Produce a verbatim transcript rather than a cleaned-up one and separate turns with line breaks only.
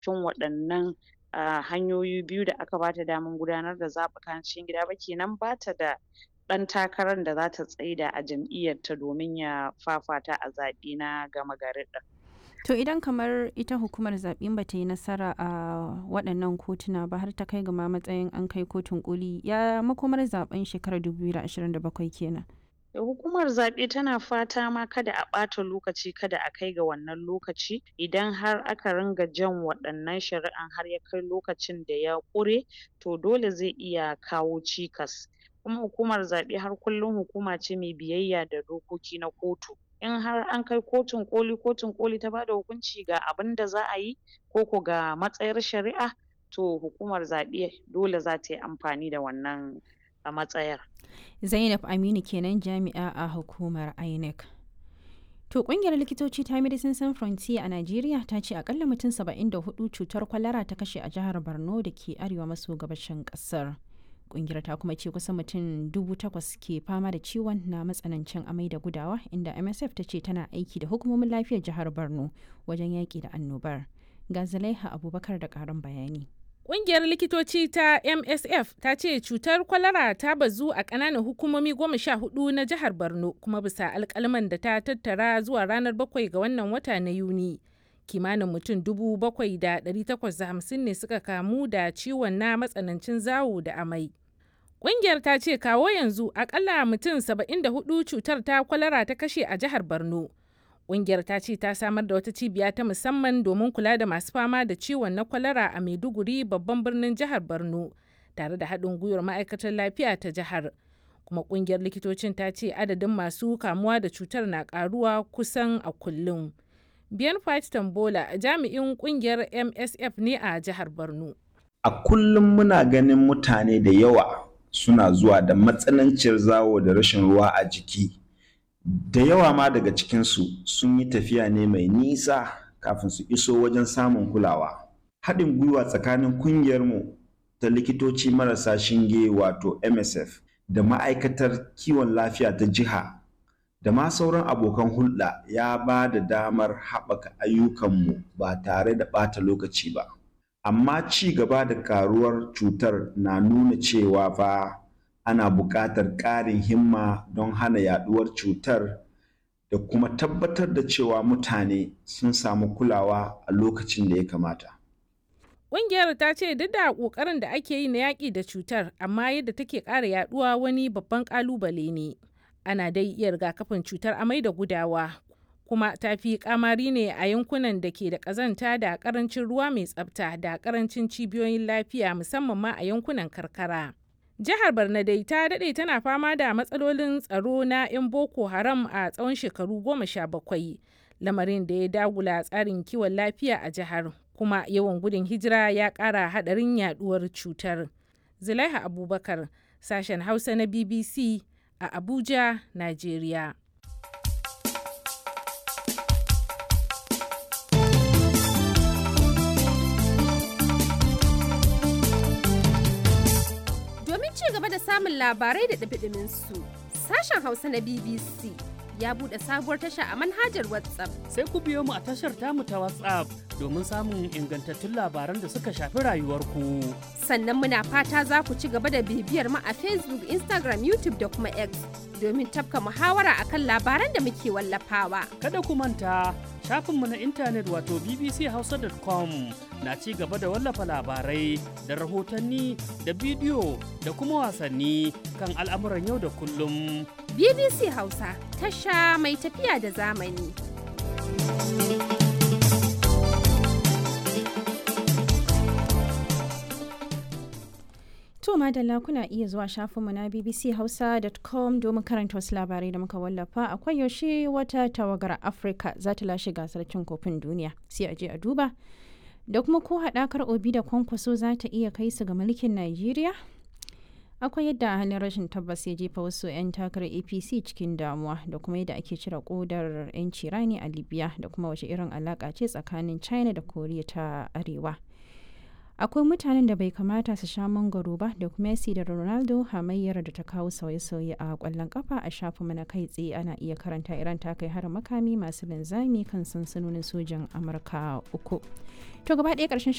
cikin waɗannan um hanyoyi biyu da aka bata daman gudanar da zaɓuka na cikin gida ba, kenan bata da ɗan takarar da zata tsaida a jam'iyyarta domin ya fafata a zaɓe na gama gari ɗin.
To idan kamar ita hukumar zaɓen bata yi nasara a waɗannan kotuna ba har ta kai ga ma matsayin an kai kotun ƙoli, ya makomar zaɓen shekarar dubu biyu da ashirin da bakwai kenan?
Hukumar zaɓe tana fata ma kada a ɓata lokaci, kada a kai ga wannan lokaci, idan har aka ringa jan waɗannan shari'an har ya kai lokacin da ya ƙure, to dole zai iya kawo cikas. Kuma hukumar zaɓe har kullum hukuma ce mai biyayya da dokoki na kotu. In har an kai kotun ƙoli, kotun ƙoli ta bada hukunci ga abinda za a yi ko ko ga matsayar shari'a, to hukumar zaɓe dole zata yi amfani da wannan a matsayar.
Zainab Aminu kenan jami'a a hukumar I N E C. To ƙungiyar likitoci ta Medicine Sans Frontier a Najeriya ta ce akalla mutum saba'in da hudu cutar kwalara ta kashe a jihar Borno da ke arewa maso gabashin ƙasar. Ƙungiyar ta kuma ce kusan mutum dubu takwas ke fama da ciwon na matsanancin amai da gudawa, inda M S F ta ce tana aiki da hukumomin lafiyar jihar Borno wajen yaƙi da annobar. Ga Zulaiha Abubakar da ƙarin bayani.
Ƙungiyar likitoci ta M S F ta ce cutar kwalara ta bazu a ƙananan hukumomi goma sha hudu na jihar Borno, kuma bisa alƙalman da ta tattara zuwa ranar bakwai ga wannan wata na Yuni. Kimanin mutum dubu bakwai da ɗari takwas da hamsin ne suka kamu da ciwon na matsanancin zawo da amai. Ƙungiyar ta ce kawo yanzu akalla mutum saba'in da hudu cutar ta kwalara ta kashe a jihar Borno. Ƙungiyar ta ce ta samar da wata cibiya ta musamman domin kula da masu fama da ciwon na kwalara a Maiduguri, babban birnin jihar Borno, tare da haɗin gwiwar ma'aikatar lafiya ta jihar. Kuma ƙungiyar likitocin ta ce adadin masu kamuwa da cutar na ƙaruwa kusan a kullum. Biyan Fight Tambola jami'in ƙungiyar M S F ne a jihar Borno.
A kullum muna ganin mutane da yawa suna zuwa da matsananciyar zawo da rashin ruwa a jiki. Da yawa ma daga cikinsu sun yi tafiya ne mai nisa kafin su iso wajen samun kulawa. Haɗin gwiwa tsakanin ƙungiyarmu ta likitoci marasa shinge wato M S F da ma'aikatar kiwon lafiya ta jiha da ma sauran abokan hulɗa ya ba da damar haɓaka ayyukanmu ba tare da ɓata lokaci ba. Amma ci gaba da karuwar cutar na nuna cewa fa ana buƙatar ƙarin himma don hana yaɗuwar cutar da kuma tabbatar da cewa mutane sun samu kulawa a lokacin da ya kamata.
Ƙungiyar ta ce duk da ƙoƙarin da ake yi na yaƙi da cutar, amma yadda take ƙara yaɗuwa wani babban ƙalubale ne. Ana dai iya rigakafin cutar amai da gudawa, kuma ta fi kamari ne a yankunan da ke da ƙazanta da ƙarancin ruwa mai tsafta da ƙarancin cibiyoyin lafiya, musamman ma a yankunan karkara. Jihar Borno dai ta daɗe tana fama da matsalolin tsaro na 'yan Boko Haram a tsawon shekaru goma sha bakwai, lamarin da ya dagula tsarin kiwon lafiya a jihar, kuma yawan gudun hijira ya ƙara haɗarin yaɗuwar cutar. Zulaiha Abubakar, sashen Hausa na B B C a Abuja, Najeriya.
Gaba da samun labarai da ɗumi su sashen Hausa na B B C ya buɗe sabuwar tasha a manhajar WhatsApp.
Sai ku biyo mu a tashar tamu ta WhatsApp domin samun ingantattun labaran da suka shafi rayuwarku.
Sannan muna fata za ku ci gaba da bibiyar mu a Facebook, Instagram, YouTube da kuma X domin tafka muhawara akan labaran da muke wallafawa.
Kada ku manta shafinmu na intanet wato b b c hausa dot com na ci gaba da wallafa labarai da rahotanni da bidiyo da kuma wasanni kan al'amuran yau da kullum.
B B C Hausa, tasha mai tafiya da zamani.
To madalla kuna iya zuwa shafinmu na b b c hausa dot com domin karanta wasu labarai da muka wallafa. Akwai yaushe wata tawagar Afirka za ta lashe gasar cin kofin duniya, sai a je a duba. Da kuma ko haɗakar Obi da Kwankwaso za ta iya kai su ga mulkin Najeriya? Akwai yadda halin rashin tabbas ya jefa wasu 'yan takarar A P C cikin damuwa, da kuma yadda ake cire kodar 'yanci rani a Libya, da kuma wace irin alaƙa ce tsakanin China da Koriya ta Arewa. Akwai mutanen da bai kamata su sha mangwaro ba, da kuma Messi da Ronaldo hamayyar da ta kawo sauye-sauye a kwallon kafa. A shafinmu na kai tsaye ana iya karanta Iran ta kai harin makami masu linzami kan sansanonin sojan Amurka uku. To gaba ɗaya ƙarshen